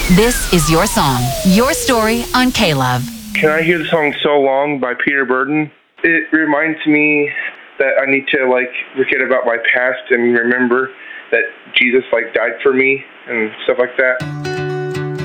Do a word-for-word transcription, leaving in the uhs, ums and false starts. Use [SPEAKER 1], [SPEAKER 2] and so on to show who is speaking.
[SPEAKER 1] This is your song, your story on K-Love.
[SPEAKER 2] Can I hear the song So Long by Peter Burden? It reminds me that I need to, like, forget about my past and remember that Jesus, like, died for me and stuff like that.